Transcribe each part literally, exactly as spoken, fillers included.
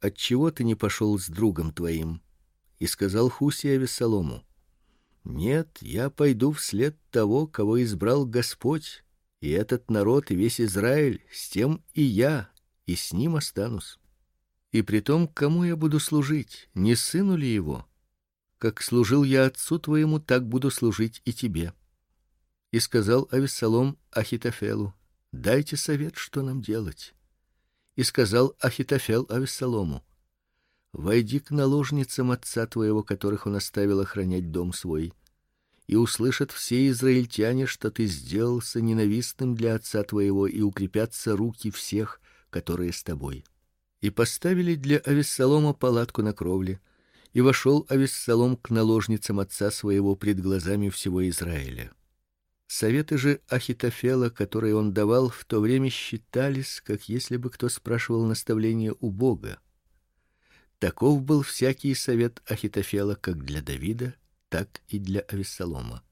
отчего ты не пошел с другом твоим? И сказал Хусия Авессалому: нет, я пойду вслед того, кого избрал Господь, и этот народ и весь Израиль, с тем и я, и с ним останусь. И притом, кому я буду служить, не сыну ли его? Как служил я отцу твоему, так буду служить и тебе. И сказал Авессалом Ахитофелу: дайте совет, что нам делать. И сказал Ахитофел Авессалому: войди к наложницам отца твоего, которых он оставил охранять дом свой, и услышат все израильтяне, что ты сделался ненавистным для отца твоего, и укрепятся руки всех, которые с тобой. И поставили для Авессалома палатку на кровле, и вошел Авессалом к наложницам отца своего пред глазами всего Израиля. Советы же Ахитофела, которые он давал, в то время считались, как если бы кто спрашивал наставления у Бога. Таков был всякий совет Ахитофела как для Давида, так и для Авессалома.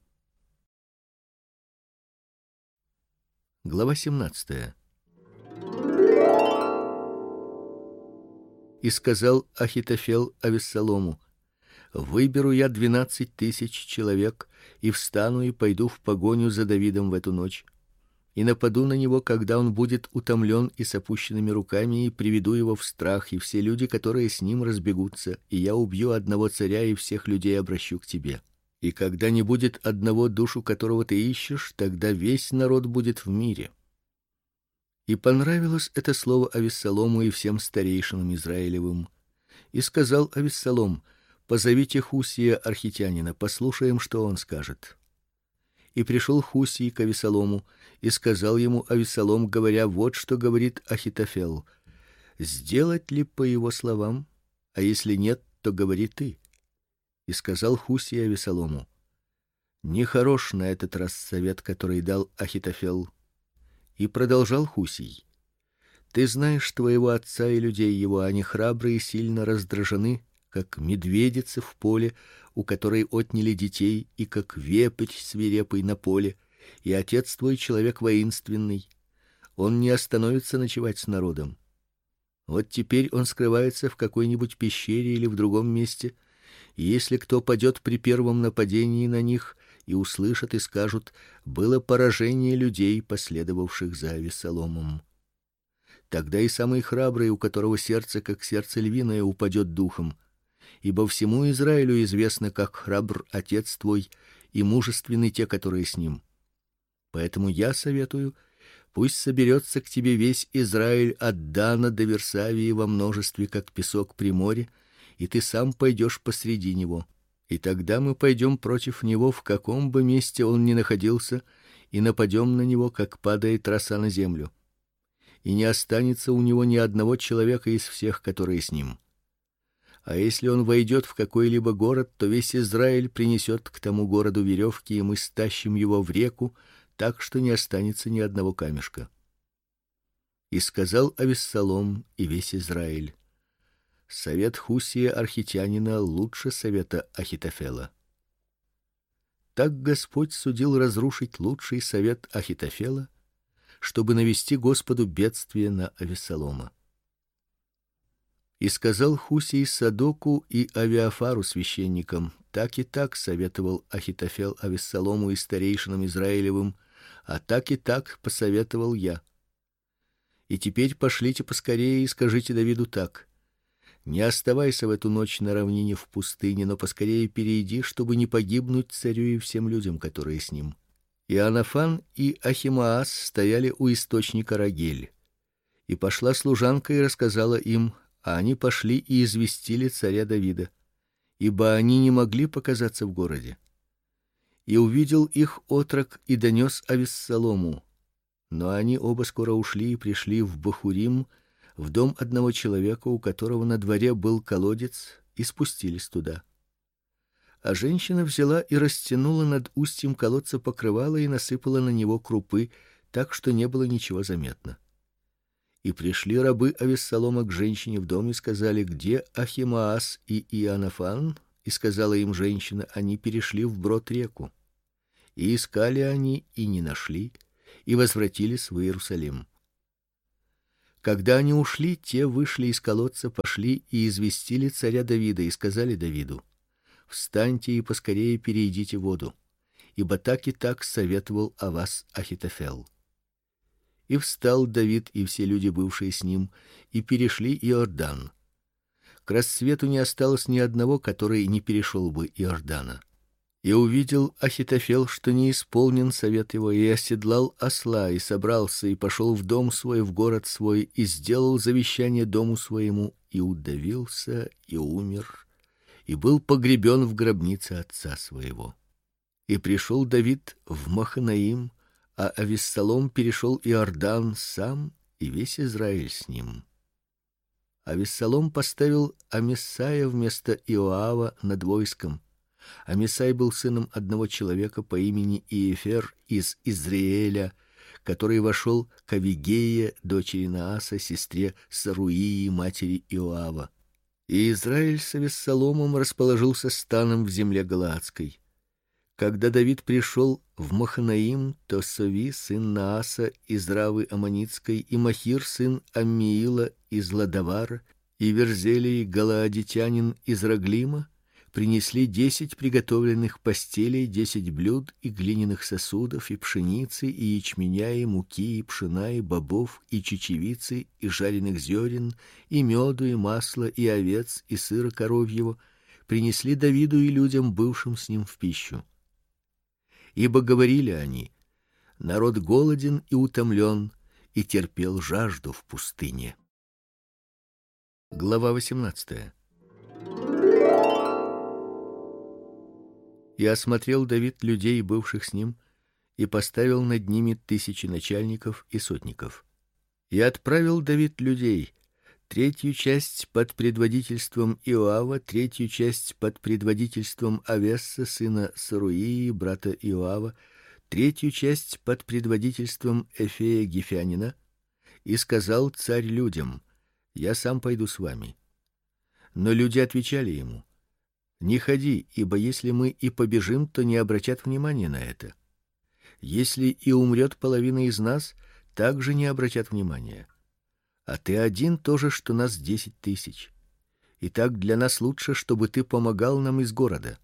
Глава семнадцатая. И сказал Ахитофел Авессалому: выберу я двенадцать тысяч человек, и встану и пойду в погоню за Давидом в эту ночь, и нападу на него, когда он будет утомлен и с опущенными руками, и приведу его в страх, и все люди, которые с ним, разбегутся, и я убью одного царя и всех людей обращу к тебе. И когда не будет одного, душу которого ты ищешь, тогда весь народ будет в мире. И понравилось это слово Авессалому и всем старейшинам Израилевым. И сказал Авессалом: позовите Хусия архитянина, послушаем, что он скажет. И пришел Хусий к Авессалому, и сказал ему Авессалом, говоря: вот что говорит Ахитофел. Сделать ли по его словам? А если нет, то говори ты. И сказал Хусий Авессалому: нехорош на этот раз совет, который дал Ахитофел. И продолжал Хусий: ты знаешь твоего отца и людей его, они храбры и сильно раздражены, как медведицы в поле, у которой отняли детей, и как вепрь свирепый на поле, и отец твой человек воинственный. Он не остановится ночевать с народом. Вот теперь он скрывается в какой-нибудь пещере или в другом месте, и если кто падет при первом нападении на них, и услышат и скажут: было поражение людей, последовавших за Авессаломом. Тогда и самый храбрый, у которого сердце как сердце львиное, упадет духом. Ибо всему Израилю известно, как храбр отец твой и мужественны те, которые с ним. Поэтому я советую: пусть соберется к тебе весь Израиль от Дана до Версавии во множестве, как песок при море, и ты сам пойдешь посреди него. И тогда мы пойдем против него, в каком бы месте он ни находился, и нападем на него, как падает роса на землю. И не останется у него ни одного человека из всех, которые с ним. А если он войдет в какой-либо город, то весь Израиль принесет к тому городу веревки, и мы стащим его в реку, так что не останется ни одного камешка. И сказал Авессалом и весь Израиль: совет Хусия архитянина лучше совета Ахитофела. Так Господь судил разрушить лучший совет Ахитофела, чтобы навести Господу бедствие на Авессалома. И сказал Хусий Садоку и Авиафару священникам: так и так советовал Ахитофел Авессалому и старейшинам Израилевым, а так и так посоветовал я. И теперь пошлите поскорее и скажите Давиду так: не оставайся в эту ночь на равнине в пустыне, но поскорее перейди, чтобы не погибнуть царю и всем людям, которые с ним. И Анафан и Ахимаас стояли у источника Рогель. И пошла служанка и рассказала им, а они пошли и известили царя Давида, ибо они не могли показаться в городе. И увидел их отрок и донес Авессалому. Но они оба скоро ушли и пришли в Бахурим, в дом одного человека, у которого на дворе был колодец, и спустились туда. А женщина взяла и растянула над устьем колодца покрывало и насыпала на него крупы, так что не было ничего заметно. И пришли рабы Авессалома к женщине в дом и сказали: где Ахимаас и Иоаннафан? И сказала им женщина: они перешли вброд реку. И искали они и не нашли, и возвратились в Иерусалим. Когда они ушли, те вышли из колодца, пошли и известили царя Давида и сказали Давиду: «Встаньте и поскорее перейдите воду, ибо так и так советовал о вас Ахитофел». И встал Давид и все люди, бывшие с ним, и перешли Иордан. К рассвету не осталось ни одного, который не перешел бы Иордана. И увидел Ахитофел, что не исполнен совет его, и оседлал осла, и собрался, и пошел в дом свой, в город свой, и сделал завещание дому своему, и удавился, и умер, и был погребен в гробнице отца своего. И пришел Давид в Маханаим, а Авессалом перешел Иордан сам и весь Израиль с ним. Авессалом поставил Амисая вместо Иоава над войском. Амисай был сыном одного человека по имени Иефер из Израиля, который вошел к Авигее, дочери Нааса, сестре Саруии, матери Иоава. И Израиль с Авессаломом расположился станом в земле галаадской. Когда Давид пришел в Маханаим, то Сови, сын Нааса из Равы Аммонитской, и Махир, сын Аммиила из Ладавара, и Верзелий, галаадитянин из Раглима, принесли десять приготовленных постелей, десять блюд и глиняных сосудов, и пшеницы, и ячменя, и муки, и пшена, и бобов, и чечевицы, и жареных зерен, и меду, и масла, и овец, и сыра коровьего, принесли Давиду и людям, бывшим с ним в пищу. Ибо говорили они: народ голоден и утомлен, и терпел жажду в пустыне. Глава восемнадцатая. И осмотрел Давид людей, бывших с ним, и поставил над ними тысячи начальников и сотников. И отправил Давид людей: третью часть под предводительством Иоава, третью часть под предводительством Авесса, сына Саруии, брата Иоава, третью часть под предводительством Эфея Гефянина, и сказал царь людям: я сам пойду с вами. Но люди отвечали ему: не ходи, ибо если мы и побежим, то не обратят внимания на это. Если и умрет половина из нас, также не обратят внимания. А ты один тоже, что нас десять тысяч. И так для нас лучше, чтобы ты помогал нам из города.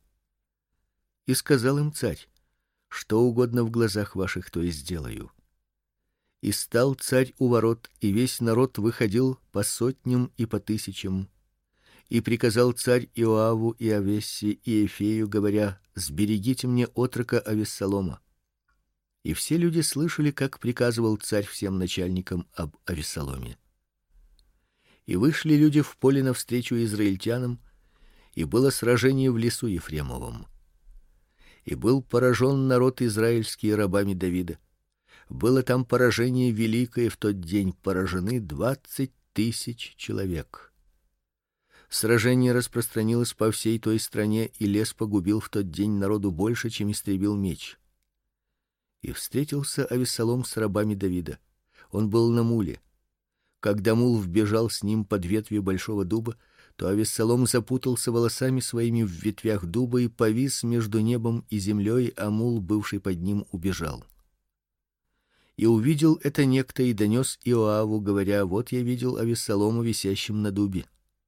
И сказал им царь: что угодно в глазах ваших, то и сделаю. И стал царь у ворот, и весь народ выходил по сотням и по тысячам. И приказал царь Иоаву и Авессе и Эфею, говоря: сберегите мне отрока Авессалома. И все люди слышали, как приказывал царь всем начальникам об Авессаломе. И вышли люди в поле навстречу израильтянам, и было сражение в лесу Ефремовом. И был поражен народ израильский рабами Давида. Было там поражение великое, в тот день поражены двадцать тысяч человек. Сражение распространилось по всей той стране, и лес погубил в тот день народу больше, чем истребил меч. И встретился Авессалом с рабами Давида. Он был на муле. Когда мул вбежал с ним под ветви большого дуба, то Авессалом запутался волосами своими в ветвях дуба и повис между небом и землей, а мул, бывший под ним, убежал. И увидел это некто и донес Иоаву, говоря: вот я видел Авессалома висящим на дубе.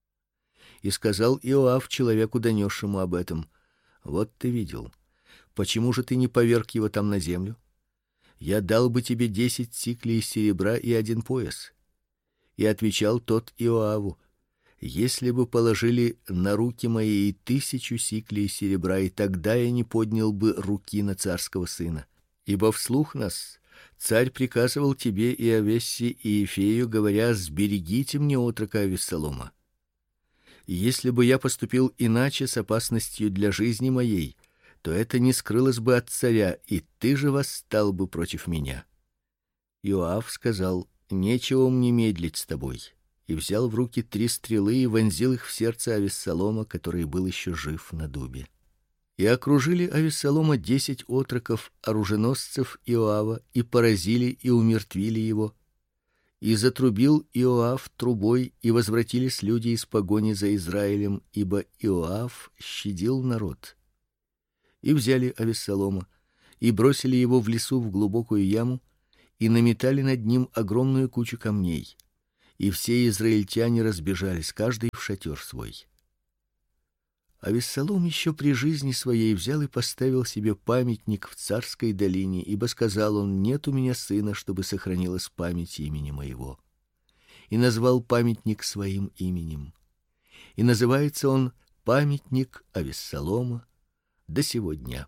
И сказал Иоав человеку, донесшему об этом: вот ты видел. Почему же ты не поверг его там на землю? Я дал бы тебе десять сиклей серебра и один пояс. И отвечал тот Иоаву: если бы положили на руки мои и тысячу сиклей серебра, и тогда я не поднял бы руки на царского сына. Ибо вслух нас царь приказывал тебе и Авессе и Ефею, говоря: сберегите мне отрока Авессалома. Если бы я поступил иначе, с опасностью для жизни моей, то это не скрылось бы от царя, и ты же восстал бы против меня. Иоав сказал: нечего мне медлить с тобой. И взял в руки три стрелы и вонзил их в сердце Авессалома, который был еще жив на дубе. И окружили Авессалома десять отроков оруженосцев Иоава, и поразили и умертвили его. И затрубил Иоав трубой, и возвратились люди из погони за Израилем, ибо Иоав щадил народ. И взяли Авессалома, и бросили его в лесу в глубокую яму, и наметали над ним огромную кучу камней. и все израильтяне разбежались, каждый в шатер свой. Авессалом еще при жизни своей взял и поставил себе памятник в Царской долине, ибо сказал он: нет у меня сына, чтобы сохранилась память имени моего. И назвал памятник своим именем. И называется он памятник Авессалома до сего дня.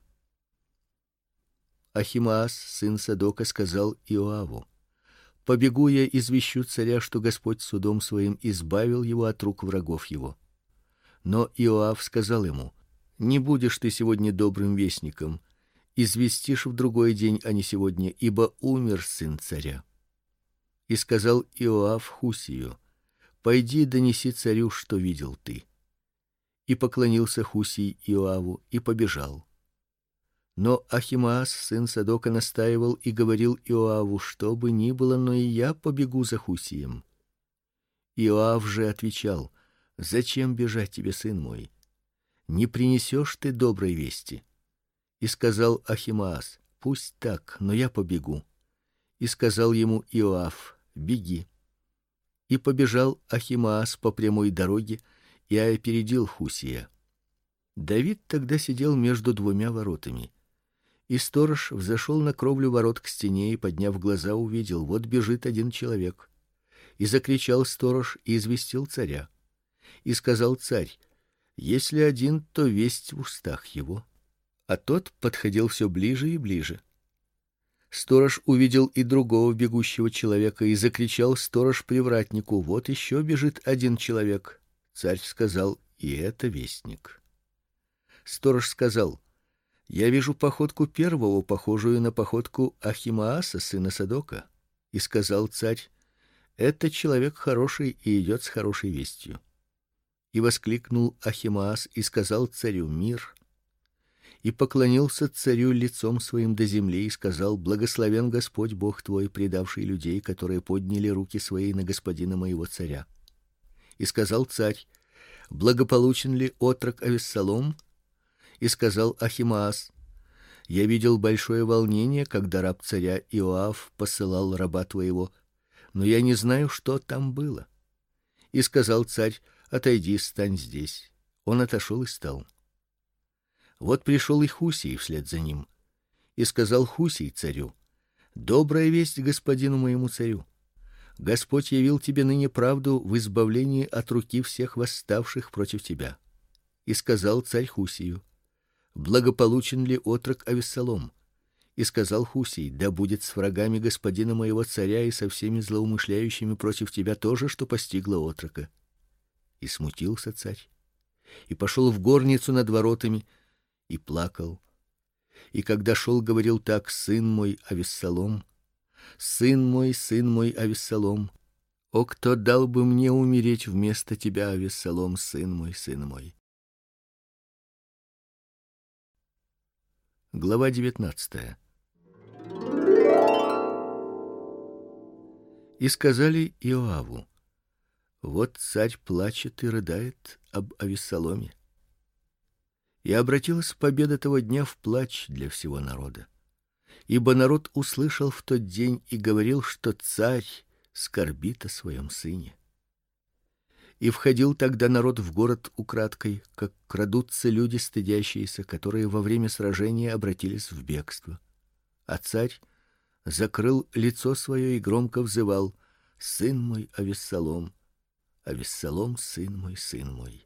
Ахимаас, сын Садока, сказал Иоаву: побегу я, извещу царя, что Господь судом своим избавил его от рук врагов его. Но Иоав сказал ему: не будешь ты сегодня добрым вестником, известишь в другой день, а не сегодня, ибо умер сын царя. И сказал Иоав Хусию: пойди, донеси царю, что видел ты. И поклонился Хусий Иоаву и побежал. Но Ахимаас, сын Садока, настаивал и говорил Иоаву: что бы ни было, но и я побегу за Хусием. Иоав же отвечал: зачем бежать тебе, сын мой? Не принесешь ты доброй вести. И сказал Ахимаас: пусть так, но я побегу. И сказал ему Иоав: беги. И побежал Ахимаас по прямой дороге и опередил Хусия. Давид тогда сидел между двумя воротами. И сторож взошел на кровлю ворот к стене и, подняв глаза, увидел: вот бежит один человек. И закричал сторож и известил царя. И сказал царь: если один, то весть в устах его. А тот подходил все ближе и ближе. Сторож увидел и другого бегущего человека, и закричал сторож привратнику: вот еще бежит один человек. Царь сказал: и это вестник. Сторож сказал: я вижу походку первого, похожую на походку Ахимааса, сына Садока. И сказал царь: это человек хороший и идет с хорошей вестью. И воскликнул Ахимаас и сказал царю: мир. И поклонился царю лицом своим до земли и сказал: благословен Господь Бог твой, предавший людей, которые подняли руки свои на господина моего царя. И сказал царь: благополучен ли отрок Авессалом? И сказал Ахимаас: я видел большое волнение, когда раб царя Иоав посылал раба твоего, но я не знаю, что там было. И сказал царь: отойди, стань здесь. Он отошел и стал. Вот пришел и Хусий вслед за ним. И сказал Хусий царю: добрая весть господину моему царю. Господь явил тебе ныне правду в избавлении от руки всех восставших против тебя. И сказал царь Хусию: благополучен ли отрок Авессалом? И сказал Хусий: да будет с врагами господина моего царя и со всеми злоумышляющими против тебя то же, что постигло отрока. И смутился царь, и пошел в горницу над воротами и плакал. И когда шел, говорил так: сын мой Авессалом, сын мой, сын мой Авессалом, о, кто дал бы мне умереть вместо тебя, Авессалом, сын мой, сын мой. Глава девятнадцатая. И сказали Иоаву: вот царь плачет и рыдает об Авессаломе. И обратилась победа того дня в плач для всего народа. Ибо народ услышал в тот день и говорил, что царь скорбит о своем сыне. И входил тогда народ в город украдкой, как крадутся люди стыдящиеся, которые во время сражения обратились в бегство. А царь закрыл лицо свое и громко взывал: сын мой Авессалом, Авессалом, сын мой, сын мой.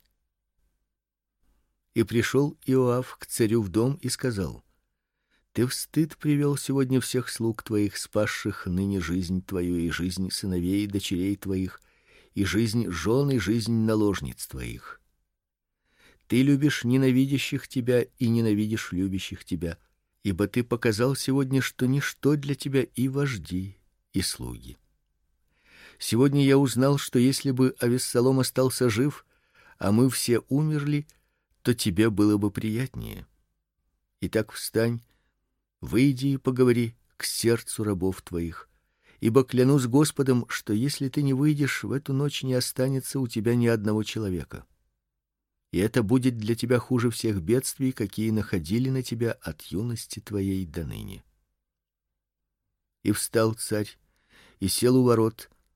И пришел Иоав к царю в дом и сказал: ты в стыд привел сегодня всех слуг твоих, спасших ныне жизнь твою и жизнь сыновей и дочерей твоих, и жизнь жен и жизнь наложниц твоих. Ты любишь ненавидящих тебя и ненавидишь любящих тебя, ибо ты показал сегодня, что ничто для тебя и вожди, и слуги. Сегодня я узнал, что если бы Авессалом остался жив, а мы все умерли, то тебе было бы приятнее. Итак, встань, выйди и поговори к сердцу рабов твоих, ибо клянусь Господом, что если ты не выйдешь, в эту ночь не останется у тебя ни одного человека. И это будет для тебя хуже всех бедствий, какие находили на тебя от юности твоей до ныне. И встал царь и сел у ворот,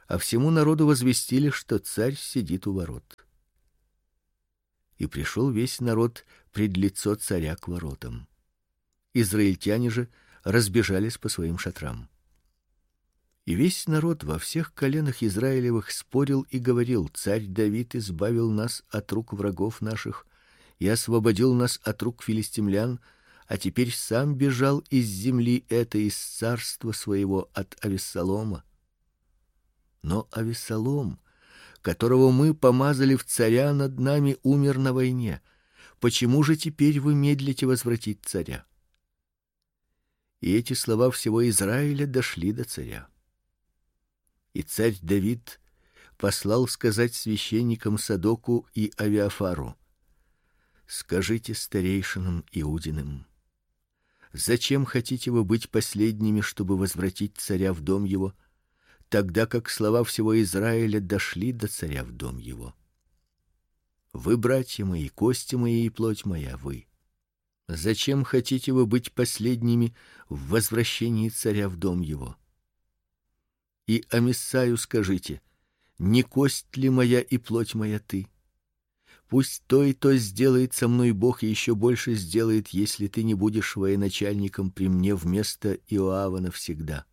а всему народу возвестили, что царь сидит у ворот. И пришел весь народ пред лицо царя к воротам. Израильтяне же разбежались по своим шатрам. И весь народ во всех коленах Израилевых спорил и говорил: царь Давид избавил нас от рук врагов наших и освободил нас от рук филистимлян, а теперь сам бежал из земли этой, из царства своего, от Авессалома. Но Авессалом, которого мы помазали в царя над нами, умер на войне. Почему же теперь вы медлите возвратить царя? И эти слова всего Израиля дошли до царя. И царь Давид послал сказать священникам Садоку и Авиафару: скажите старейшинам Иудиным: зачем хотите вы быть последними, чтобы возвратить царя в дом его, тогда как слова всего Израиля дошли до царя в дом его? Вы, братья мои, кости мои и плоть моя, вы. Зачем хотите вы быть последними в возвращении царя в дом его? И Амисаю скажите: не кость ли моя и плоть моя ты? Пусть то и то сделает со мной Бог, и еще больше сделает, если ты не будешь военачальником при мне вместо Иоава навсегда.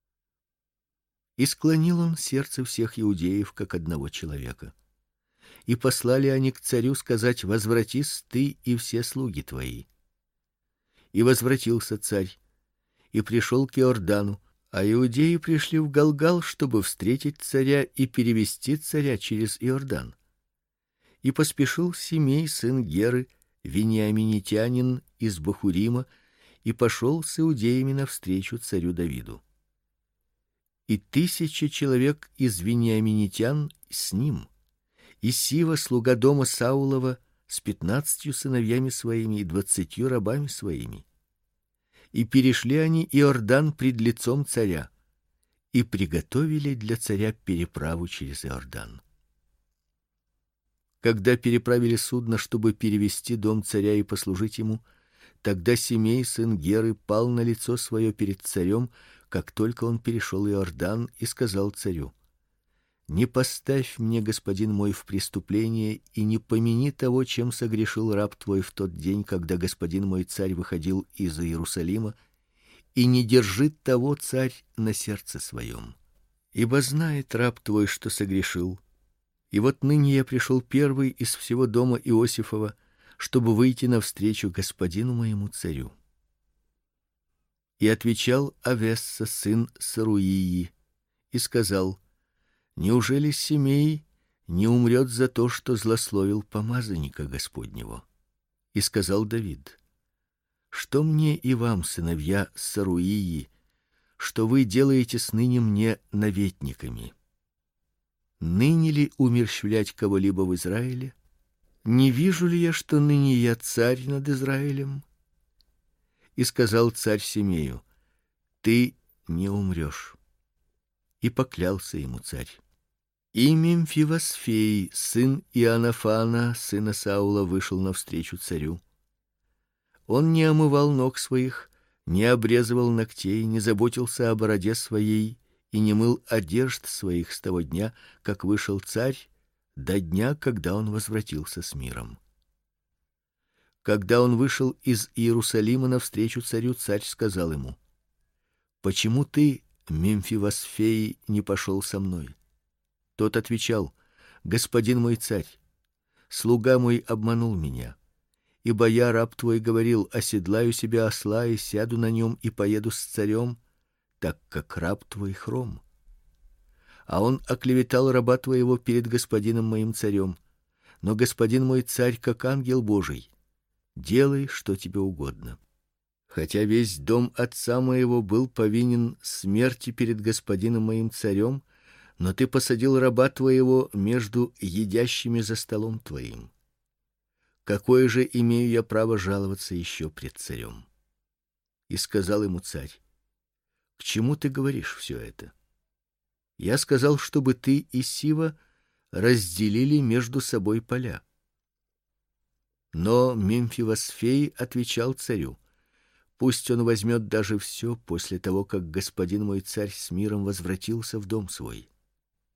И склонил он сердце всех иудеев как одного человека. И послали они к царю сказать: возвратись ты и все слуги твои. И возвратился царь и пришел к Иордану, а иудеи пришли в Галгал, чтобы встретить царя и перевести царя через Иордан. И поспешил Симей, сын Геры, вениаминитянин из Бахурима, и пошел с иудеями навстречу царю Давиду. И тысяча человек из вениаминитян с ним, и Сива, слуга дома Саулова, с пятнадцатью сыновьями своими и двадцатью рабами своими. И перешли они Иордан пред лицом царя, и приготовили для царя переправу через Иордан. Когда переправили судно, чтобы перевести дом царя и послужить ему, тогда Симей, сын Геры, пал на лицо свое перед царем, как только он перешел Иордан, и сказал царю: не поставь мне, господин мой, в преступление и не помяни того, чем согрешил раб твой в тот день, когда господин мой царь выходил из Иерусалима, и не держи того, царь, на сердце своем. Ибо знает раб твой, что согрешил. И вот ныне я пришел первый из всего дома Иосифова, чтобы выйти навстречу господину моему царю. И отвечал Авесса, сын Саруии, и сказал: неужели Симей не умрет за то, что злословил помазанника Господнего? И сказал Давид: что мне и вам, сыновья Саруии, что вы делаете сныне мне наветниками? Ныне ли умерщвлять кого-либо в Израиле? Не вижу ли я, что ныне я царь над Израилем? И сказал царь Симею: ты не умрешь. И поклялся ему царь. И Мемфивосфей, сын Иоаннафана, сына Саула, вышел навстречу царю. Он не омывал ног своих, не обрезывал ногтей, не заботился о бороде своей и не мыл одежд своих с того дня, как вышел царь, до дня, когда он возвратился с миром. Когда он вышел из Иерусалима навстречу царю, царь сказал ему: почему ты, Мемфивосфей, не пошел со мной? Тот отвечал: господин мой царь, слуга мой обманул меня, ибо я, раб твой, говорил: оседлаю себе осла и сяду на нем и поеду с царем, так как раб твой хром. А он оклеветал раба твоего перед господином моим царем. Но господин мой царь, как ангел Божий, делай, что тебе угодно. Хотя весь дом отца моего был повинен смерти перед господином моим царем, но ты посадил раба твоего между едящими за столом твоим. Какое же имею я право жаловаться еще пред царем? И сказал ему царь: к чему ты говоришь все это? Я сказал, чтобы ты и Сива разделили между собой поля. Но Мемфивосфей отвечал царю: пусть он возьмет даже все после того, как господин мой царь с миром возвратился в дом свой.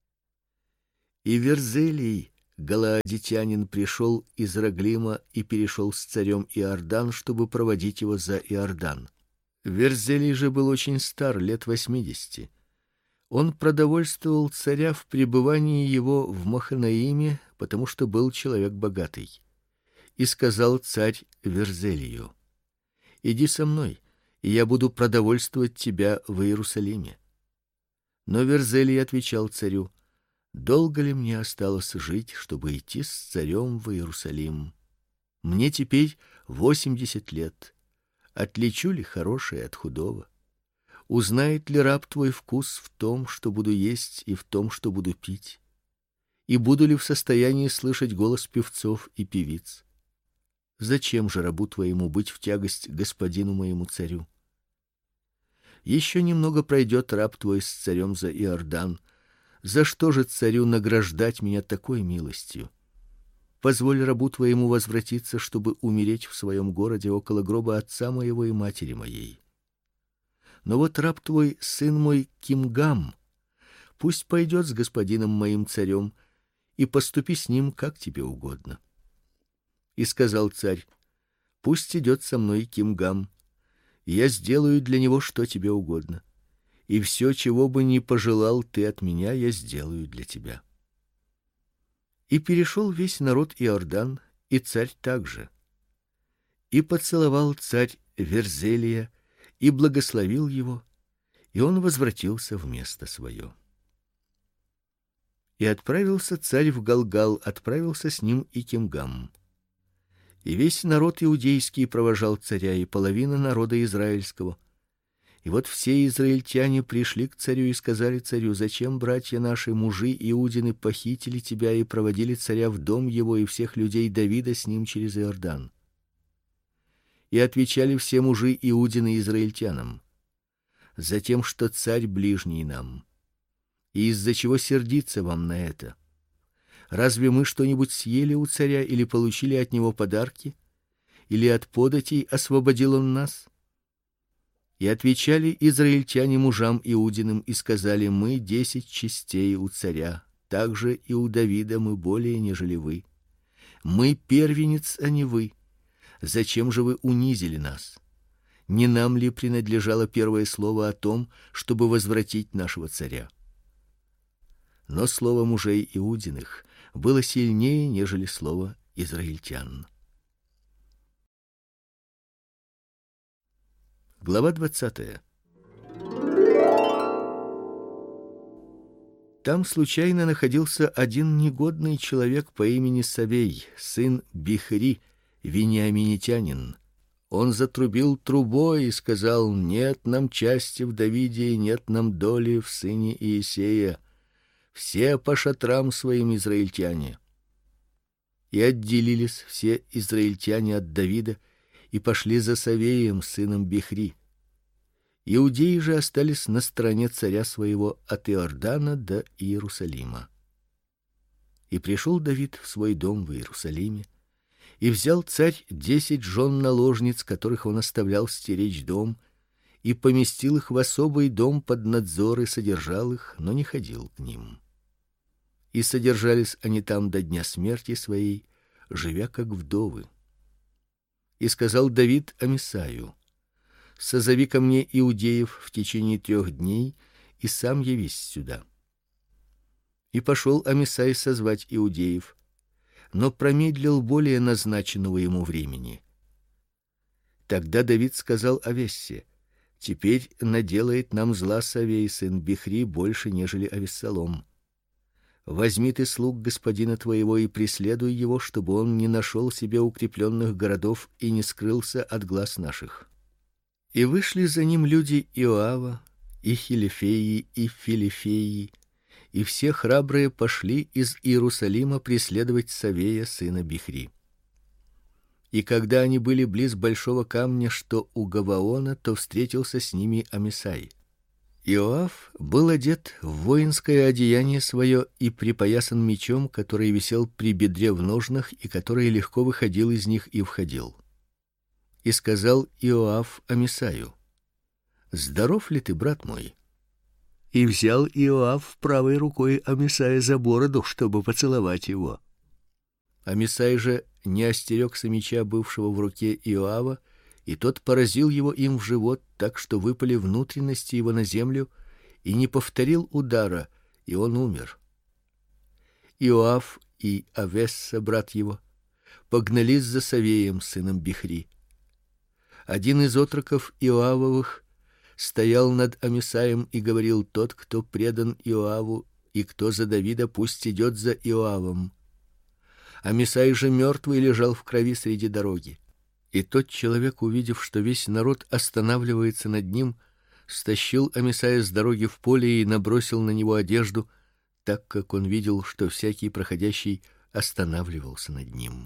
И Верзелий, галаадитянин, пришел из Раглима и перешел с царем Иордан, чтобы проводить его за Иордан. Верзелий же был очень стар, лет восьмидесяти. Он продовольствовал царя в пребывании его в Маханаиме, потому что был человек богатый. И сказал царь Верзелию: иди со мной, и я буду продовольствовать тебя в Иерусалиме. Но Верзелий отвечал царю: долго ли мне осталось жить, чтобы идти с царем в Иерусалим? Мне теперь восемьдесят лет. Отличу ли хорошее от худого? Узнает ли раб твой вкус в том, что буду есть, и в том, что буду пить? И буду ли в состоянии слышать голос певцов и певиц? Зачем же рабу твоему быть в тягость господину моему царю? Еще немного пройдет раб твой с царем за Иордан. За что же царю награждать меня такой милостью? Позволь рабу твоему возвратиться, чтобы умереть в своем городе около гроба отца моего и матери моей. Но вот раб твой, сын мой Кимгам, пусть пойдет с господином моим царем, и поступи с ним, как тебе угодно. И сказал царь: пусть идет со мной Кимгам, и я сделаю для него что тебе угодно, и все, чего бы ни пожелал ты от меня, я сделаю для тебя. И перешел весь народ Иордан, и царь также. И поцеловал царь Верзелия и благословил его, и он возвратился в место свое. И отправился царь в Галгал, отправился с ним и Кимгам. И весь народ иудейский провожал царя, и половина народа израильского. И вот все израильтяне пришли к царю и сказали царю: зачем братья наши, мужи иудины, похитили тебя и проводили царя в дом его и всех людей Давида с ним через Иордан? И отвечали все мужи иудины израильтянам: затем, что царь ближний нам. И из-за чего сердиться вам на это? Разве мы что-нибудь съели у царя или получили от него подарки? Или от податей освободил он нас? И отвечали израильтяне мужам иудиным и сказали: мы десять частей у царя, также и у Давида мы более, нежели вы. Мы первенец, а не вы. Зачем же вы унизили нас? Не нам ли принадлежало первое слово о том, чтобы возвратить нашего царя? Но слово мужей иудиных было сильнее, нежели слово израильтян. Глава двадцатая. Там случайно находился один негодный человек по имени Савей, сын Бихри, вениаминитянин. Он затрубил трубой и сказал: нет нам части в Давиде, и нет нам доли в сыне Иисея. Все по шатрам своим израильтяне. И отделились все израильтяне от Давида и пошли за Савеем, сыном Бихри. Иудеи же остались на стороне царя своего от Иордана до Иерусалима. И пришел Давид в свой дом в Иерусалиме, и взял царь десять жен наложниц, которых он оставлял стеречь дом, и поместил их в особый дом под надзор и содержал их, но не ходил к ним. И содержались они там до дня смерти своей, живя как вдовы. И сказал Давид Амисаю: созови ко мне иудеев в течение трех дней и сам явись сюда. И пошел Амисай созвать иудеев, но промедлил более назначенного ему времени. Тогда Давид сказал Авессе: теперь наделает нам зла Савей, сын Бихри, больше, нежели Авессалом. Возьми ты слуг господина твоего и преследуй его, чтобы он не нашел себе укрепленных городов и не скрылся от глаз наших. И вышли за ним люди Иоава, и Хилифеи, и Филифеи, и все храбрые пошли из Иерусалима преследовать Савея, сына Бихри. И когда они были близ большого камня, что у Гаваона, то встретился с ними Амисай. Иоав был одет в воинское одеяние свое и припоясан мечом, который висел при бедре в ножнах и который легко выходил из них и входил. И сказал Иоав Амисаю: здоров ли ты, брат мой? И взял Иоав правой рукой Амисая за бороду, чтобы поцеловать его. Амисай же не остерегся меча, бывшего в руке Иоава, и тот поразил его им в живот, так что выпали внутренности его на землю, и не повторил удара, и он умер. Иоав и Авесса, брат его, погнались за Савеем, сыном Бихри. Один из отроков Иоавовых стоял над Амисаем и говорил: тот, кто предан Иоаву и кто за Давида, пусть идет за Иоавом. Амисай же мертвый лежал в крови среди дороги. И тот человек, увидев, что весь народ останавливается над ним, стащил Амисая с дороги в поле и набросил на него одежду, так как он видел, что всякий проходящий останавливался над ним.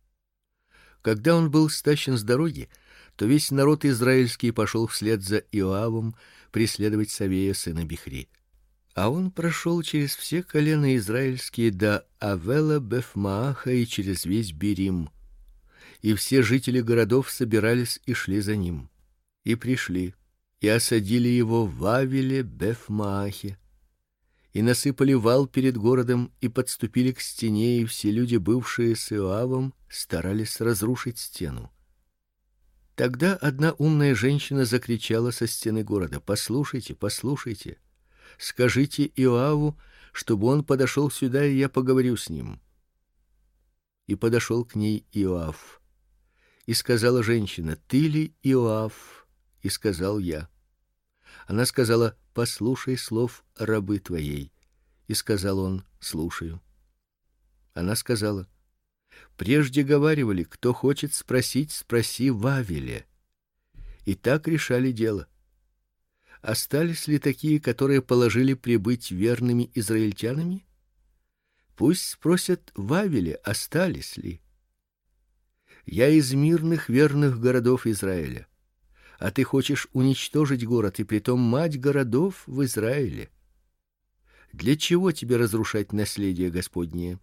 Когда он был стащен с дороги, то весь народ израильский пошел вслед за Иоавом преследовать Савея, сына Бихри. А он прошел через все колена израильские до Авела-Бефмааха и через весь Берим. И все жители городов собирались и шли за ним. И пришли, и осадили его в Авеле-Бефмаахе, и насыпали вал перед городом, и подступили к стене, и все люди, бывшие с Иоавом, старались разрушить стену. Тогда одна умная женщина закричала со стены города: «Послушайте, послушайте! Скажите Иоаву, чтобы он подошел сюда, и я поговорю с ним». И подошел к ней Иоав. И сказала женщина: «Ты ли Иоав?» И сказал: «Я». Она сказала: «Послушай слов рабы твоей». И сказал он: «Слушаю». Она сказала: «Прежде говаривали: кто хочет спросить, спроси в Авеле». И так решали дело. Остались ли такие, которые положили прибыть верными израильтянами? Пусть спросят в Авеле, остались ли. Я из мирных верных городов Израиля, а ты хочешь уничтожить город, и притом мать городов в Израиле. Для чего тебе разрушать наследие Господнее?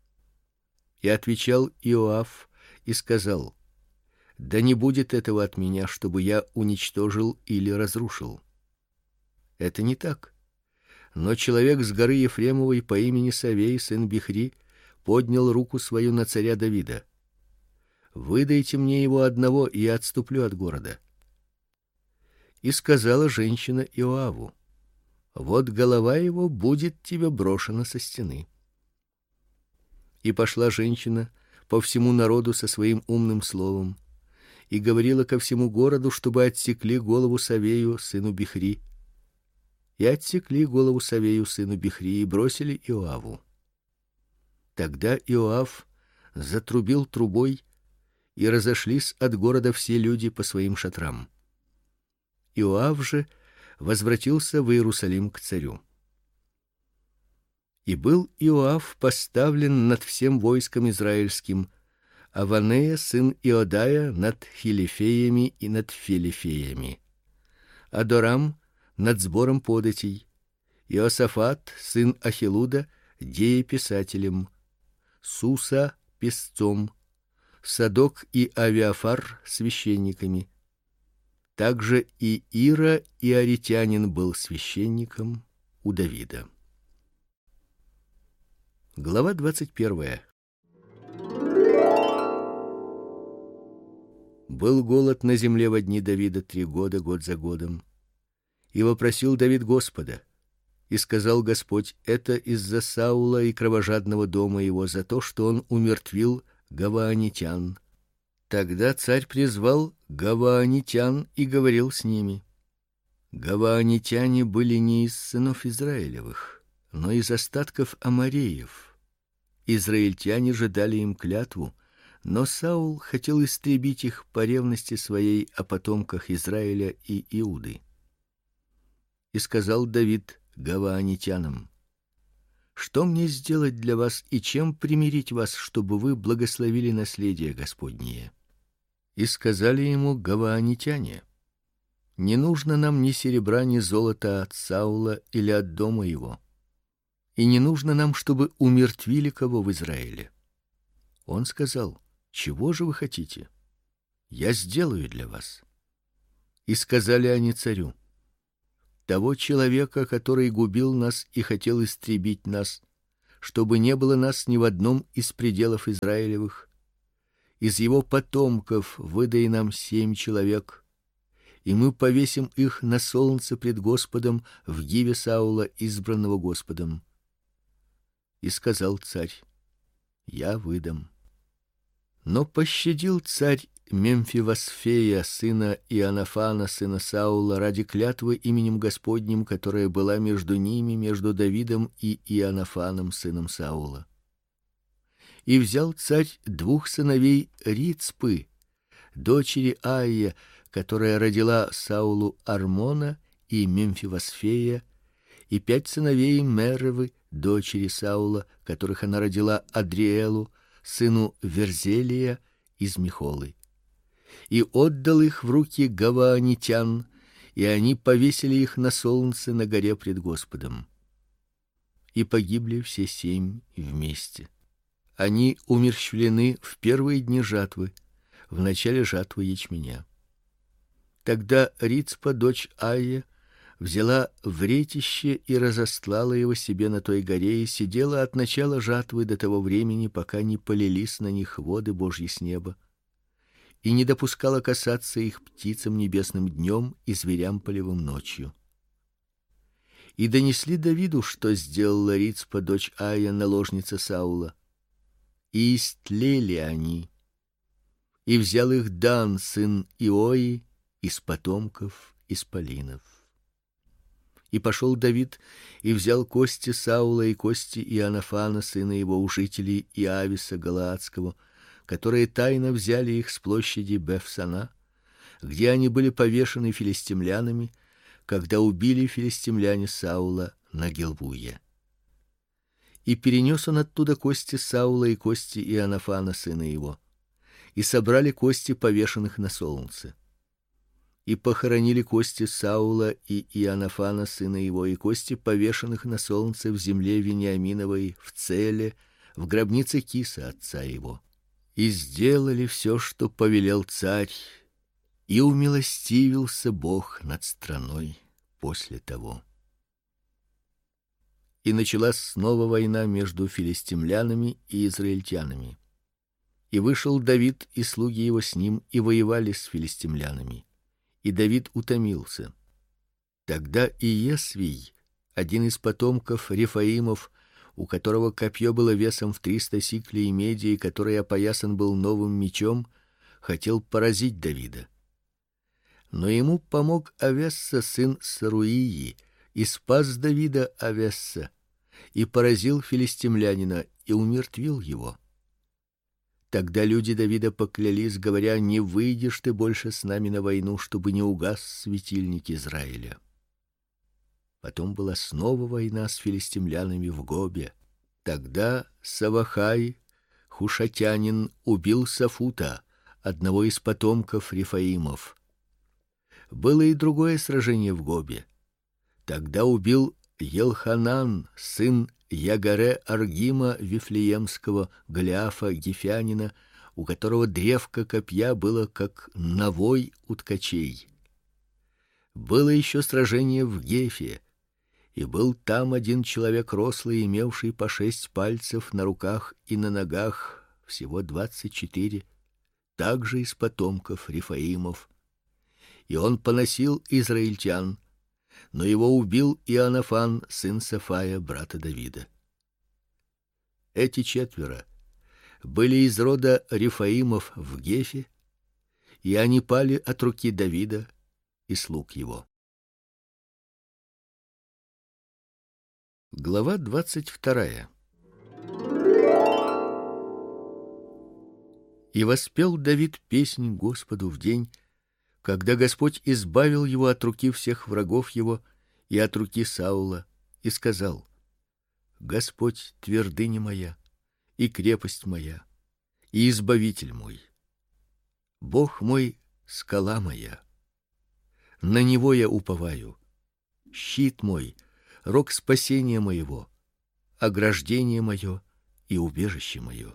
И отвечал Иоав и сказал: да не будет этого от меня, чтобы я уничтожил или разрушил. Это не так. Но человек с горы Ефремовой по имени Савей, сын Бихри, поднял руку свою на царя Давида. Выдайте мне его одного, и я отступлю от города. И сказала женщина Иоаву: вот голова его будет тебе брошена со стены. И пошла женщина по всему народу со своим умным словом и говорила ко всему городу, чтобы отсекли голову Савею, сыну Бихри. И отсекли голову Савею, сыну Бихри, и бросили Иоаву. Тогда Иоав затрубил трубой, и разошлись от города все люди по своим шатрам. Иоав же возвратился в Иерусалим к царю. И был Иоав поставлен над всем войском израильским, а Ванея, сын Иодая, над хилифеями и над филифеями, Адорам над сбором податей, Иосафат, сын Ахилуда, дееписателем, Суса песцом, Садок и Авиафар священниками. Также и Ира иаритянин был священником у Давида. Глава двадцать первая. Был голод на земле во дни Давида три года, год за годом. И вопросил Давид Господа, и сказал Господь: это из-за Саула и кровожадного дома его, за то, что он умертвил гаваанитян. Тогда царь призвал гаваанитян и говорил с ними. Гаваанитяне были не из сынов Израилевых, но из остатков амореев. Израильтяне же дали им клятву, но Саул хотел истребить их по ревности своей о потомках Израиля и Иуды. И сказал Давид гаваанитянам: что мне сделать для вас и чем примирить вас, чтобы вы благословили наследие Господнее? И сказали ему гаваанитяне: не нужно нам ни серебра, ни золота от Саула или от дома его, и не нужно нам, чтобы умертвили кого в Израиле. Он сказал: чего же вы хотите? Я сделаю для вас. И сказали они царю: того человека, который губил нас и хотел истребить нас, чтобы не было нас ни в одном из пределов Израилевых. Из его потомков выдай нам семь человек, и мы повесим их на солнце пред Господом в гиве Саула, избранного Господом. И сказал царь: я выдам. Но пощадил царь Мемфивосфея, сына Иоаннафана, сына Саула, ради клятвы именем Господним, которая была между ними, между Давидом и Иоаннафаном, сыном Саула. И взял царь двух сыновей Рицпы, дочери Аия, которая родила Саулу Армона и Мемфивосфея, и пять сыновей Меревы, дочери Саула, которых она родила Адриэлу, сыну Верзелия из Михолы. И отдал их в руки гаваонитян, и они повесили их на солнце на горе пред Господом. И погибли все семь вместе. Они умерщвлены в первые дни жатвы, в начале жатвы ячменя. Тогда Рицпа, дочь Аия, взяла вретище и разостлала его себе на той горе и сидела от начала жатвы до того времени, пока не полились на них воды Божьи с неба, и не допускала касаться их птицам небесным днем и зверям полевым ночью. И донесли Давиду, что сделала Рицпа, дочь Аия, наложница Саула. И истлели они. И взял их Дан, сын Иои, из потомков исполинов. И пошел Давид и взял кости Саула и кости Иоаннафана, сына его, у жителей Иависа Галаадского, которые тайно взяли их с площади Бефсана, где они были повешены филистимлянами, когда убили филистимляне Саула на Гилбуе. И перенес он оттуда кости Саула и кости Иоаннафана, сына его, и собрали кости повешенных на солнце. И похоронили кости Саула и Иоаннафана, сына его, и кости повешенных на солнце в земле Вениаминовой, в Целе, в гробнице Киса, отца его. И сделали все, что повелел царь, и умилостивился Бог над страной после того. И началась снова война между филистимлянами и израильтянами. И вышел Давид и слуги его с ним и воевали с филистимлянами. И Давид утомился. Тогда Иесвий, один из потомков Рефаимов, у которого копье было весом в триста сиклей меди, и который опоясан был новым мечом, хотел поразить Давида. Но ему помог Авесса, сын Саруии, и спас Давида Авесса, и поразил филистимлянина и умертвил его. Тогда люди Давида поклялись, говоря: не выйдешь ты больше с нами на войну, чтобы не угас светильник Израиля. Потом была снова война с филистимлянами в Гобе. Тогда Савахай, хушатянин, убил Сафута, одного из потомков Рефаимов. Было и другое сражение в Гобе. Тогда убил Елханан, сын Ягаре Аргима Вифлеемского, Голиафа Гефянина, у которого древко копья было как навой у ткачей. Было еще сражение в Гефе, и был там один человек рослый, имевший по шесть пальцев на руках и на ногах, всего двадцать четыре, также из потомков Рефаимов. И он поносил израильтян, но его убил Иоаннафан, сын Сафая, брата Давида. Эти четверо были из рода Рефаимов в Гефе, и они пали от руки Давида и слуг его. Глава двадцать вторая. И воспел Давид песнь Господу в день, когда Господь избавил его от руки всех врагов его и от руки Саула, и сказал: Господь твердыня моя и крепость моя и избавитель мой, Бог мой, скала моя. На него я уповаю, щит мой, рог спасения моего, ограждение мое и убежище мое.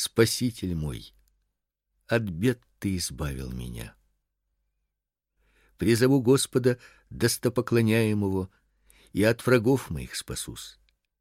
Спаситель мой, от бед ты избавил меня. Призову Господа достопоклоняемого, и от врагов моих спасусь.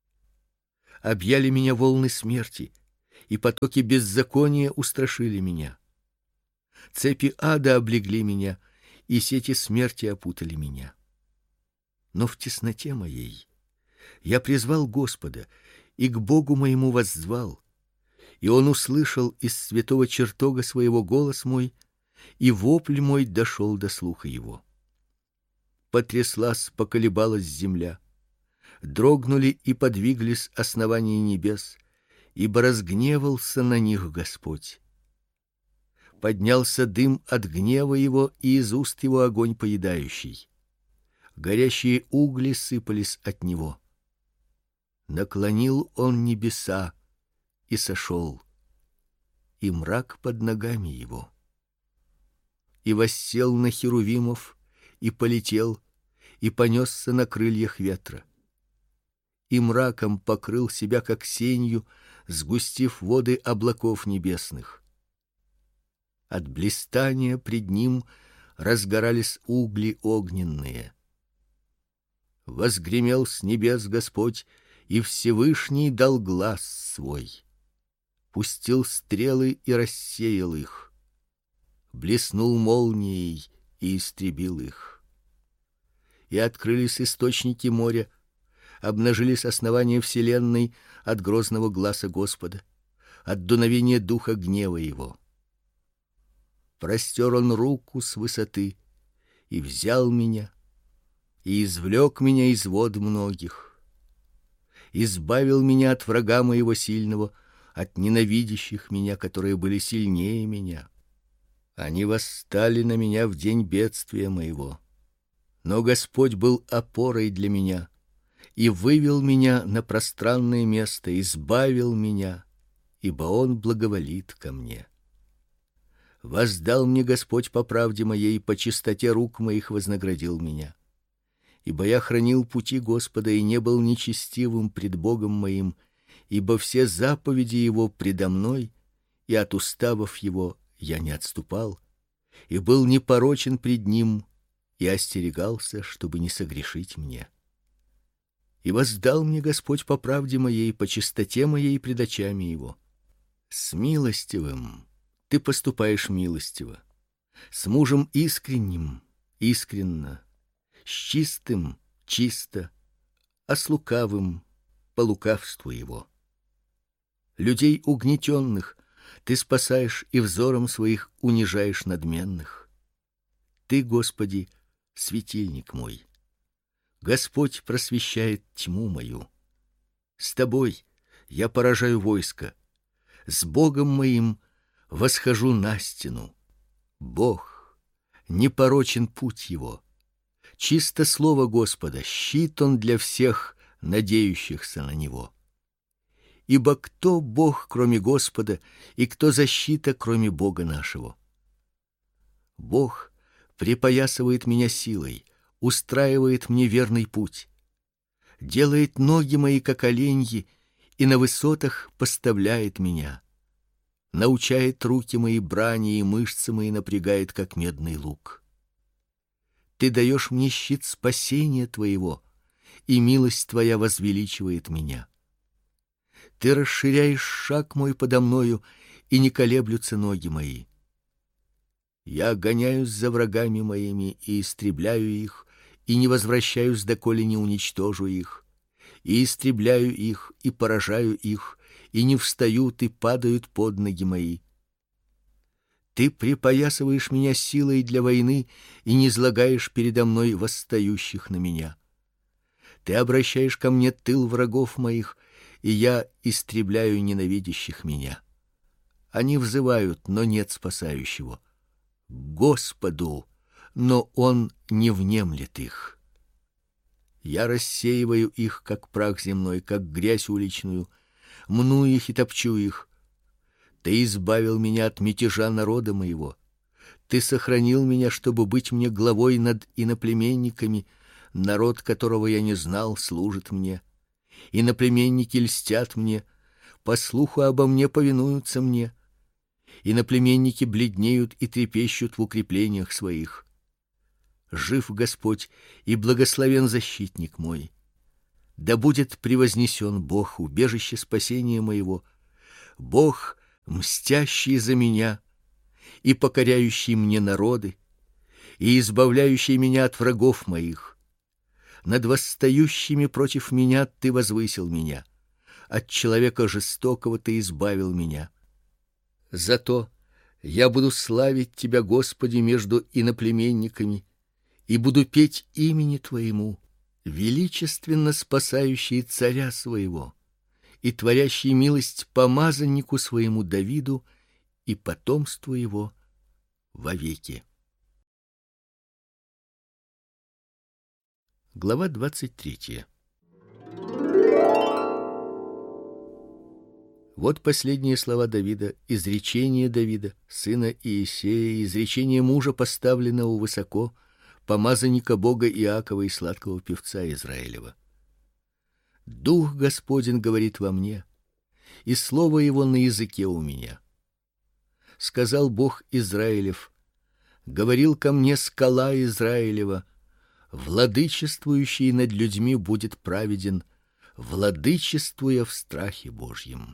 Объяли меня волны смерти, и потоки беззакония устрашили меня. Цепи ада облегли меня, и сети смерти опутали меня. Но в тесноте моей я призвал Господа, и к Богу моему воззвал, и Он услышал из святого чертога своего голос мой, и вопль мой дошел до слуха его. Потряслась, поколебалась земля, дрогнули и подвиглись основания небес, ибо разгневался на них Господь. Поднялся дым от гнева его, и из уст его огонь поедающий. Горящие угли сыпались от него. Наклонил он небеса и сошел, и мрак под ногами его. И воссел на херувимов, и полетел, и понесся на крыльях ветра. И мраком покрыл себя как сенью, сгустив воды облаков небесных. От блистания пред ним разгорались угли огненные. Возгремел с небес Господь, и Всевышний дал глас свой. Пустил стрелы и рассеял их. Блеснул молнией и истребил их. И открылись источники моря, обнажились основания вселенной от грозного гласа Господа, от дуновения духа гнева его. Простер он руку с высоты и взял меня, и извлек меня из вод многих, избавил меня от врага моего сильного, от ненавидящих меня, которые были сильнее меня. Они восстали на меня в день бедствия моего. Но Господь был опорой для меня и вывел меня на пространное место, избавил меня, ибо Он благоволит ко мне. Воздал мне Господь по правде моей, по чистоте рук моих вознаградил меня. Ибо я хранил пути Господа и не был нечестивым пред Богом моим, ибо все заповеди Его предо мной, и от уставов Его я не отступал, и был непорочен пред Ним, и остерегался, чтобы не согрешить мне. И воздал мне Господь по правде моей, по чистоте моей пред очами Его. С милостивым ты поступаешь милостиво, с мужем искренним искренно, с чистым чисто, а с лукавым по лукавству его. Людей угнетенных ты спасаешь и взором своих унижаешь надменных. Ты, Господи, светильник мой. Господь просвещает тьму мою. С тобой я поражаю войско, с Богом моим восхожу на стену. Бог, непорочен путь его. Чисто слово Господа, щит он для всех, надеющихся на него. Ибо кто Бог, кроме Господа, и кто защита, кроме Бога нашего? Бог припоясывает меня силой, устраивает мне верный путь, делает ноги мои как оленьи и на высотах поставляет меня. Научает руки мои брани и мышцы мои напрягает, как медный лук. Ты даешь мне щит спасения твоего, и милость твоя возвеличивает меня. Ты расширяешь шаг мой подо мною, и не колеблются ноги мои. Я гоняюсь за врагами моими и истребляю их, и не возвращаюсь, доколе не уничтожу их, и истребляю их, и поражаю их, и не встают, и падают под ноги мои. Ты припоясываешь меня силой для войны и низлагаешь передо мной восстающих на меня. Ты обращаешь ко мне тыл врагов моих, и я истребляю ненавидящих меня. Они взывают, но нет спасающего. Господу, но Он не внемлет их. Я рассеиваю их, как прах земной, как грязь уличную, мну их и топчу их. Ты избавил меня от мятежа народа моего. Ты сохранил меня, чтобы быть мне главой над иноплеменниками. Народ, которого я не знал, служит мне. Иноплеменники льстят мне, по слуху обо мне повинуются мне. Иноплеменники бледнеют и трепещут в укреплениях своих. Жив Господь и благословен защитник мой. Да будет превознесен Бог, убежище спасения моего, Бог, мстящий за меня и покоряющий мне народы, и избавляющий меня от врагов моих. Над восстающими против меня ты возвысил меня, от человека жестокого ты избавил меня. Зато я буду славить тебя, Господи, между иноплеменниками, и буду петь имени твоему, величественно спасающий царя своего и творящий милость помазаннику своему Давиду и потомству его вовеки. Глава двадцать третья. Вот последние слова Давида, изречение Давида, сына Иессея, изречение мужа, поставленного высоко, помазанника Бога Иакова и сладкого певца Израилева. Дух Господень говорит во мне, и слово его на языке у меня. Сказал Бог Израилев: говорил ко мне скала Израилева: владычествующий над людьми будет праведен, владычествуя в страхе Божьем.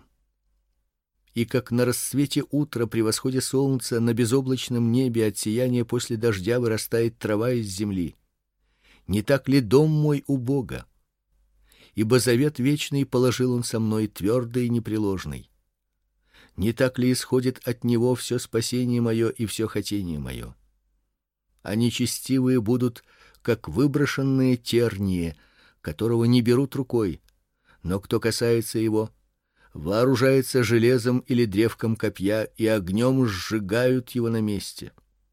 И как на рассвете утра при восходе солнца на безоблачном небе от сияния после дождя вырастает трава из земли, не так ли дом мой у Бога? Ибо завет вечный положил он со мной, твердый и непреложный. Не так ли исходит от него все спасение мое и все хотение мое? А нечестивые будут как выброшенные тернии, которого не берут рукой, но кто касается его, вооружается железом или древком копья, и огнем сжигают его на месте.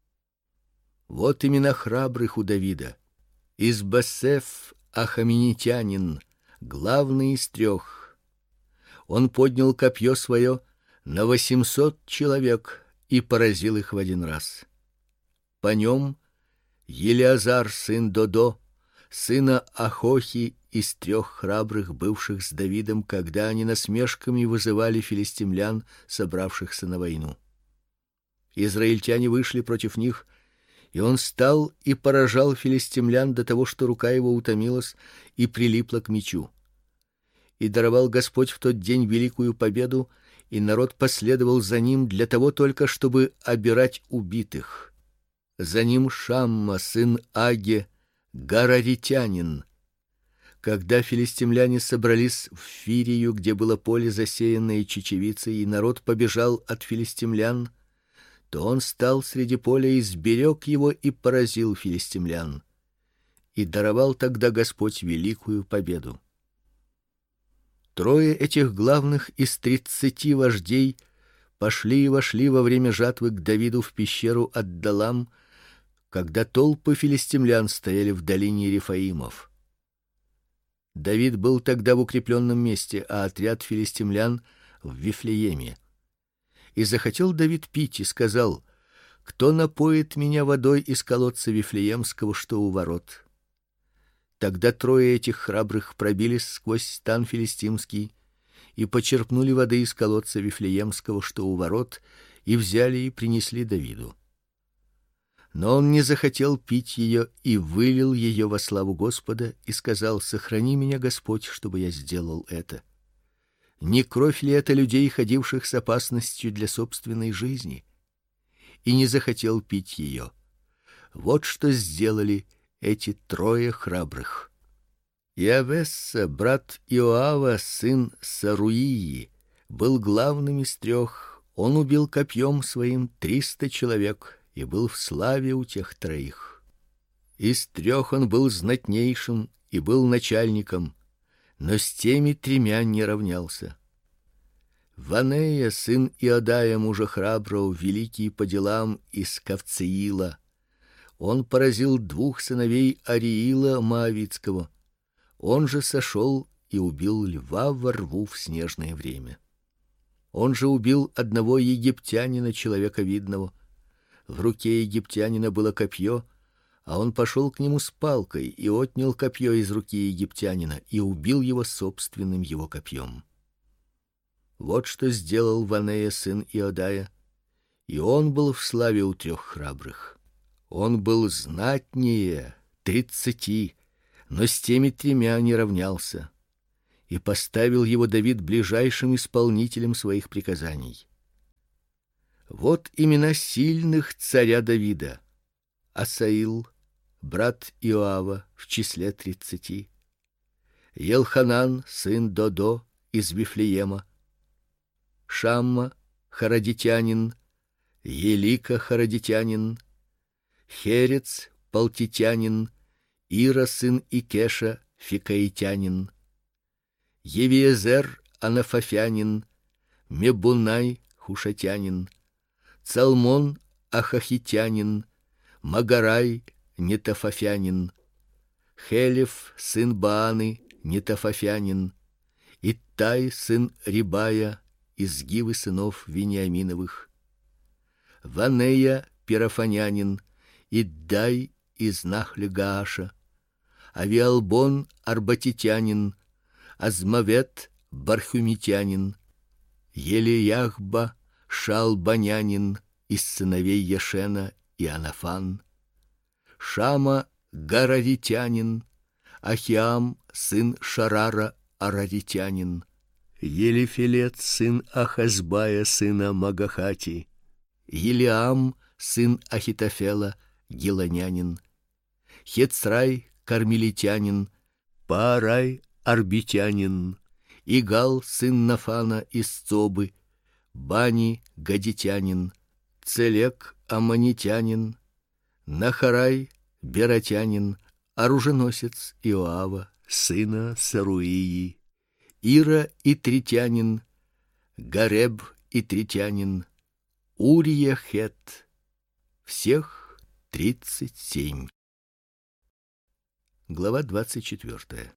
Вот имена храбрых у Давида: Избосеф ахаменитянин, главный из трех. Он поднял копье свое на восемьсот человек и поразил их в один раз. По нем Елиазар сын Додо, сына Ахохи, из трех храбрых, бывших с Давидом, когда они насмешками вызывали филистимлян, собравшихся на войну. Израильтяне вышли против них, и он стал и поражал филистимлян до того, что рука его утомилась и прилипла к мечу. И даровал Господь в тот день великую победу, и народ последовал за ним для того только, чтобы обирать убитых. За ним Шамма сын Аге, гараритянин. Когда филистимляне собрались в Фирию, где было поле, засеянное чечевицей, и народ побежал от филистимлян, то он стал среди поля и сберег его и поразил филистимлян. И даровал тогда Господь великую победу. Трое этих главных из тридцати вождей пошли и вошли во время жатвы к Давиду в пещеру Аддалам, когда толпы филистимлян стояли в долине Рефаимов. Давид был тогда в укрепленном месте, а отряд филистимлян в Вифлееме. И захотел Давид пить и сказал: кто напоит меня водой из колодца Вифлеемского, что у ворот? Тогда трое этих храбрых пробились сквозь стан филистимский и почерпнули воды из колодца Вифлеемского, что у ворот, и взяли и принесли Давиду. Но он не захотел пить ее и вылил ее во славу Господа и сказал: сохрани меня, Господь, чтобы я сделал это. Не кровь ли это людей, ходивших с опасностью для собственной жизни? И не захотел пить ее. Вот что сделали эти трое храбрых. Иавесса, брат Иоава, сын Саруии, был главным из трех. Он убил копьем своим триста человек и был в славе у тех троих. Из трех он был знатнейшим и был начальником, но с теми тремя не равнялся. Ванея, сын Иодая, мужа храброго, великий по делам, из Кавцеила. Он поразил двух сыновей Ариила Моавитского. Он же сошел и убил льва во рву в снежное время. Он же убил одного египтянина, человека видного. В руке египтянина было копье, а он пошел к нему с палкой и отнял копье из руки египтянина и убил его собственным его копьем. Вот что сделал Ванея сын Иодая, и он был в славе у трех храбрых. Он был знатнее тридцати, но с теми тремя не равнялся, и поставил его Давид ближайшим исполнителем своих приказаний. Вот имена сильных царя Давида: Асаил, брат Иоава, в числе тридцати; Елханан, сын Додо, из Вифлеема; Шамма, харадитянин; Елика, харадитянин; Херец, палтитянин; Ира, сын Икеша, фикаитянин; Евиезер, анафафянин; Мебунай, хушатянин; Цалмон, ахахитянин; Магарай, нетофафянин; Хелев, сын Бааны, нетофафянин; Иттай, сын Рибая, из Гивы сынов Вениаминовых; Ванея, пирафанянин; Иддай, из Нахли Гааша; Авиалбон, арбатитянин; Азмавет, бархумитянин; Елияхба, шалбанянин, из сыновей Яшена и Анафан; Шама, гараритянин; Ахиам, сын Шарара, араритянин; Елифелет, сын Ахазбая, сына Магахати; Елиам, сын Ахитофела, гилонянин; Хецрай, кармелитянин; Паарай, арбитянин; Игал, сын Нафана, из Цобы; Бани, гадитянин; Целек, аммонитянин; Нахарай, бератянин; оруженосец Иоава, сына Саруии; Ира, итритянин; Гареб, итритянин; Урия, хет. Всех тридцать семь. Глава двадцать четвёртая.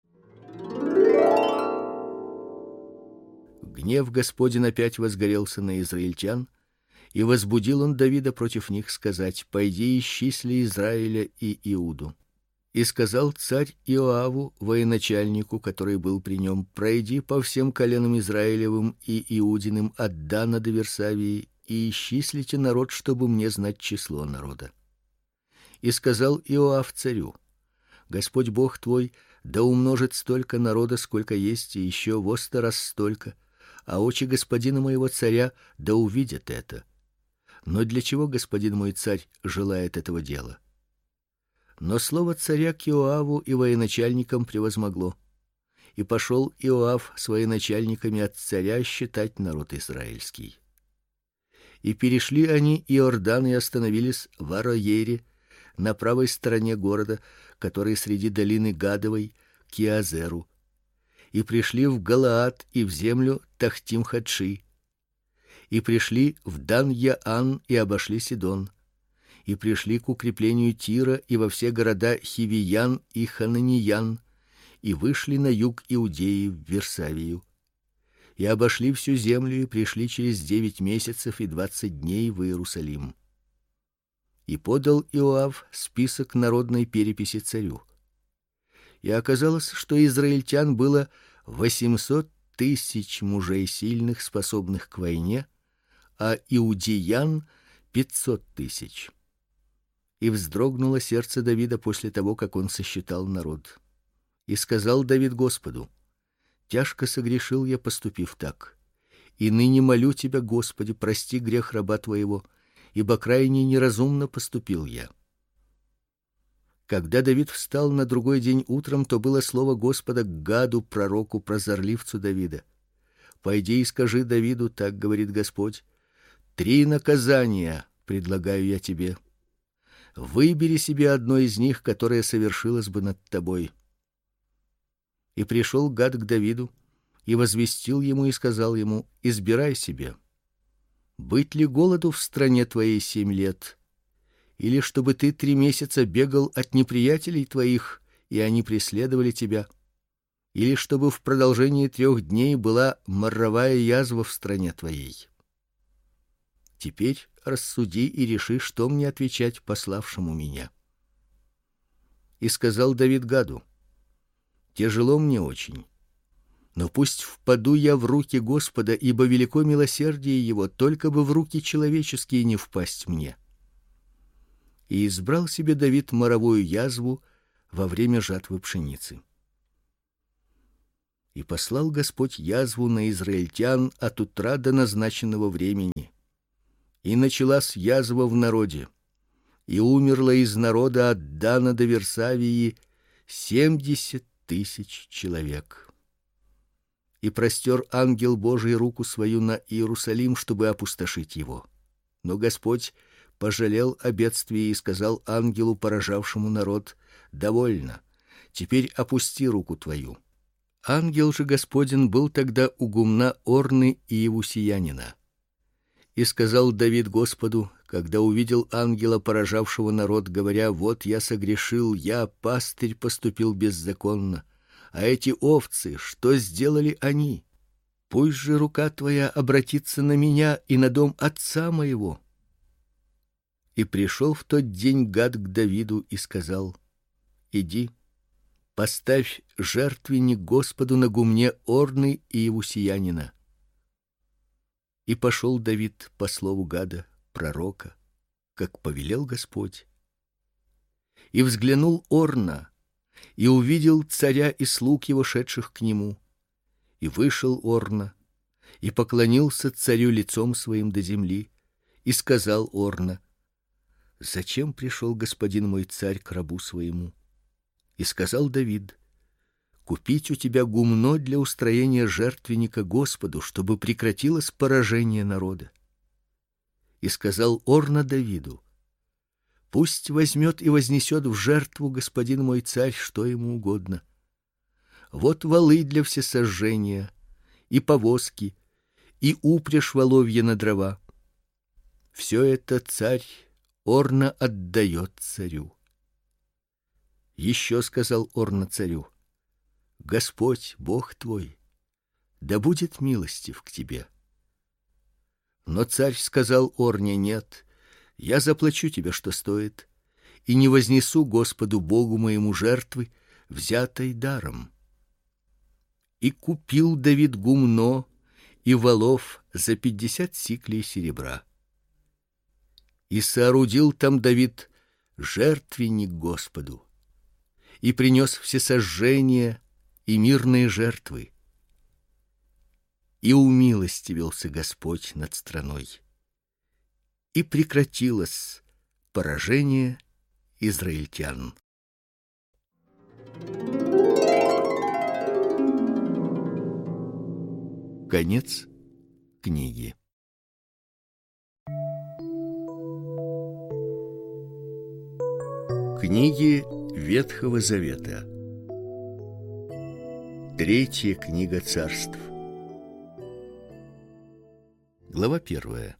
Гнев Господень опять возгорелся на израильтян, и возбудил он Давида против них сказать: пойди исчисли Израиля и Иуду. И сказал царь Иоаву, военачальнику, который был при нем: пройди по всем коленам Израилевым и Иудиным от Дана до Версавии, и исчислите народ, чтобы мне знать число народа. И сказал Иоав царю: Господь Бог твой да умножит столько народа, сколько есть, и еще во сто раз столько, а очи господина моего царя да увидят это. Но для чего господин мой царь желает этого дела? Но слово царя к Иоаву и военачальникам превозмогло, и пошел Иоав с военачальниками от царя считать народ израильский. И перешли они Иордан и остановились в Ароере, на правой стороне города, который среди долины Гадовой, к Иазеру, и пришли в Галаад и в землю Тахтим-Хадши, и пришли в Дан-Яан и обошли Сидон, и пришли к укреплению Тира и во все города Хивиян и Хананиян, и вышли на юг Иудеи в Версавию, и обошли всю землю и пришли через девять месяцев и двадцать дней в Иерусалим. И подал Иоав список народной переписи царю. И оказалось, что израильтян было восемьсот тысяч мужей сильных, способных к войне, а иудеян пятьсот тысяч. И вздрогнуло сердце Давида после того, как он сосчитал народ. И сказал Давид Господу: тяжко согрешил я, поступив так. И ныне молю тебя, Господи, прости грех раба твоего, ибо крайне неразумно поступил я. Когда Давид встал на другой день утром, то было слово Господа к Гаду, пророку, прозорливцу Давида: пойди и скажи Давиду, так говорит Господь: три наказания предлагаю я тебе. Выбери себе одно из них, которое совершилось бы над тобой. И пришел Гад к Давиду и возвестил ему и сказал ему: избирай себе, быть ли голоду в стране твоей семь лет, или чтобы ты три месяца бегал от неприятелей твоих, и они преследовали тебя, или чтобы в продолжении трех дней была моровая язва в стране твоей. Теперь рассуди и реши, что мне отвечать пославшему меня. И сказал Давид Гаду: тяжело мне очень, но пусть впаду я в руки Господа, ибо велико милосердие его, только бы в руки человеческие не впасть мне. и избрал себе Давид моровую язву во время жатвы пшеницы. И послал Господь язву на израильтян от утра до назначенного времени. И началась язва в народе, и умерло из народа от Дана до Версавии семьдесят тысяч человек. И простер ангел Божий руку свою на Иерусалим, чтобы опустошить его. Но Господь пожалел о бедствии и сказал ангелу, поражавшему народ: довольно, теперь опусти руку твою. Ангел же Господень был тогда у гумна Орны и Иевусеянина. И сказал Давид Господу, когда увидел ангела, поражавшего народ, говоря: вот я согрешил, я, пастырь, поступил беззаконно, а эти овцы, что сделали они? Пусть же рука твоя обратится на меня и на дом отца моего. И пришел в тот день Гад к Давиду и сказал: иди, поставь жертвенник Господу на гумне Орны и Иевусеянина. И пошел Давид по слову Гада, пророка, как повелел Господь. И взглянул Орна, и увидел царя и слуг его, шедших к нему. И вышел Орна, и поклонился царю лицом своим до земли, и сказал Орна: зачем пришел господин мой царь к рабу своему? И сказал Давид: купить у тебя гумно для устроения жертвенника Господу, чтобы прекратилось поражение народа. И сказал Орна Давиду: пусть возьмет и вознесет в жертву господин мой царь, что ему угодно. Вот волы для всесожжения, и повозки, и упряжь воловья на дрова. Все это царь Орна отдает царю. Еще сказал Орна царю: Господь, Бог твой, да будет милостив к тебе. Но царь сказал Орне: нет, я заплачу тебе, что стоит, и не вознесу Господу Богу моему жертвы, взятой даром. И купил Давид гумно и волов за пятьдесят сиклей серебра. И соорудил там Давид жертвенник Господу, и принес всесожжения и мирные жертвы. И умилостивился Господь над страной, и прекратилось поражение израильтян. Конец книги. Книги Ветхого Завета. Третья книга Царств. Глава первая.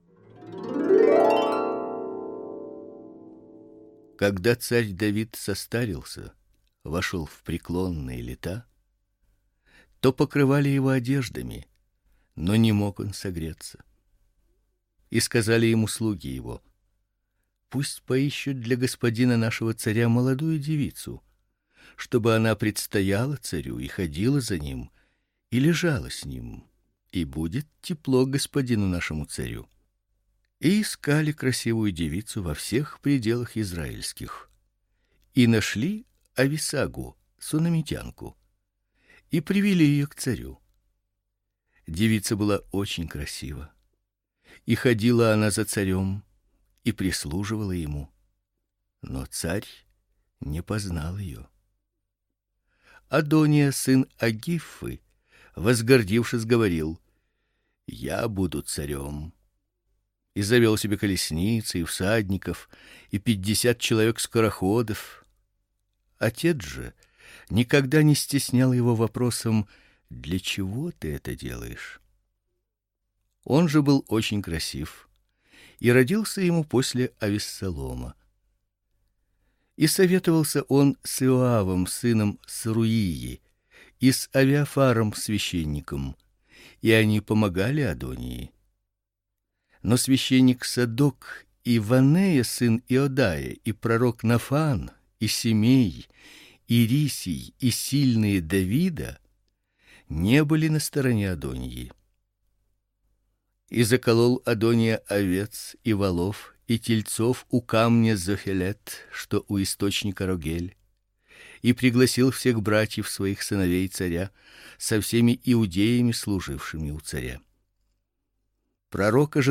Когда царь Давид состарился, вошел в преклонные лета, то покрывали его одеждами, но не мог он согреться. И сказали ему слуги его: пусть поищут для господина нашего царя молодую девицу, чтобы она предстояла царю и ходила за ним, и лежала с ним, и будет тепло господину нашему царю. И искали красивую девицу во всех пределах израильских, и нашли Ависагу, сунамитянку, и привели ее к царю. Девица была очень красива, и ходила она за царем, и прислуживала ему, но царь не познал ее. Адония, сын Агиффы, возгордившись, говорил: я буду царем. И завел себе колесницы и всадников, и пятьдесят человек скороходов. Отец же никогда не стеснял его вопросом: для чего ты это делаешь? Он же был очень красив, и родился ему после Авессалома. И советовался он с Иоавом, сыном Саруии, и с Авиафаром, священником, и они помогали Адонии. Но священник Садок и Ванея, сын Иодая, и пророк Нафан, и Семей, и Рисий, и сильные Давида не были на стороне Адонии. И заколол Адония овец и волов и тельцов у камня Зохелет, что у источника Рогель, и пригласил всех братьев своих сыновей царя со всеми иудеями, служившими у царя. Пророка же